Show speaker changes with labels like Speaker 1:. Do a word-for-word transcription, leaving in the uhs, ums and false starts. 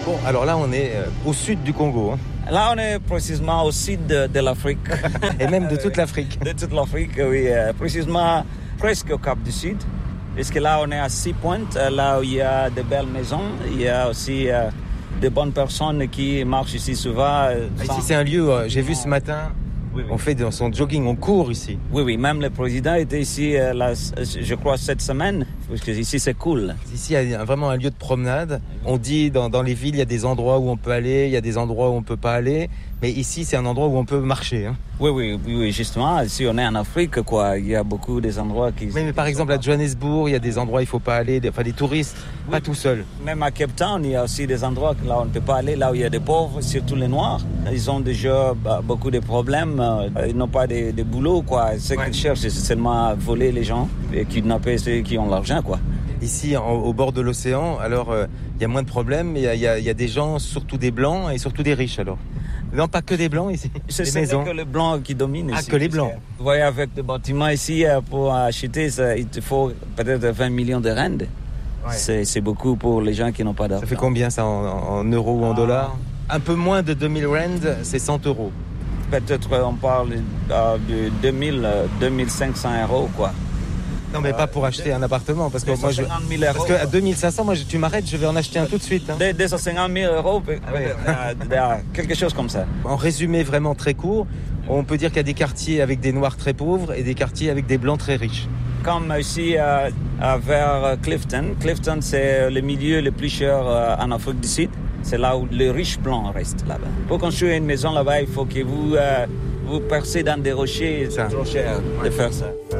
Speaker 1: Bon, alors là, on est euh, au sud du Congo. Hein.
Speaker 2: Là, on est précisément au sud de, de l'Afrique.
Speaker 1: Et même de toute l'Afrique.
Speaker 2: De toute l'Afrique, oui. Euh, précisément presque au Cap du Sud. Parce que là, on est à Six Pointes, là où il y a de belles maisons. Il y a aussi euh, de bonnes personnes qui marchent ici souvent. Euh,
Speaker 1: sans... Ici, c'est un lieu, euh, j'ai vu ce matin, oui, oui. On fait dans son jogging, on court ici.
Speaker 2: Oui, oui. Même le président était ici, euh, là, je crois, cette semaine. Parce que ici, c'est cool.
Speaker 1: Ici, il y a vraiment un lieu de promenade. On dit dans, dans les villes, il y a des endroits où on peut aller, il y a des endroits où on ne peut pas aller. Mais ici, c'est un endroit où on peut marcher. Hein.
Speaker 2: Oui, oui, oui, justement. Si on est en Afrique, quoi, il y a beaucoup des endroits qui...
Speaker 1: Mais, mais par exemple, à Johannesburg, il y a des endroits où il ne faut pas aller, des, enfin des touristes, oui. Pas tout seuls.
Speaker 2: Même à Cape Town, il y a aussi des endroits là où on ne peut pas aller, là où il y a des pauvres, surtout les Noirs. Ils ont déjà bah, beaucoup de problèmes. Ils n'ont pas de, de boulot, quoi. Ce ouais. qu'ils cherchent, c'est seulement voler les gens et kidnapper ceux qui ont l'argent, quoi.
Speaker 1: Ici, en, au bord de l'océan, alors il euh, y a moins de problèmes, mais il y, y, y a des gens, surtout des blancs et surtout des riches, alors. Non, pas que des blancs ici.
Speaker 2: C'est que les blancs qui dominent ici.
Speaker 1: Ah, que les blancs.
Speaker 2: Vous voyez, avec des bâtiments ici, pour acheter, ça, il te faut peut-être vingt millions de rand. Ouais. C'est, c'est beaucoup pour les gens qui n'ont pas d'argent.
Speaker 1: Ça fait combien ça en, en euros ou en ah. dollars? Un peu moins de deux mille rand, c'est cent euros.
Speaker 2: Peut-être on parle euh, de deux mille, deux mille cinq cents euros, quoi.
Speaker 1: Non, mais euh, pas pour acheter un appartement, parce que moi, je, parce que à deux mille cinq cents, moi, je, tu m'arrêtes, je vais en acheter un tout de suite. Hein.
Speaker 2: deux cent cinquante mille euros, ah ouais. euh, quelque chose comme ça.
Speaker 1: En résumé vraiment très court, on peut dire qu'il y a des quartiers avec des noirs très pauvres et des quartiers avec des blancs très riches.
Speaker 2: Comme ici, euh, vers Clifton. Clifton, c'est le milieu le plus cher euh, en Afrique du Sud. C'est là où les riches blancs restent là-bas. Pour construire une maison là-bas, il faut que vous, euh, vous percez dans des rochers. C'est trop cher ouais. de faire ça.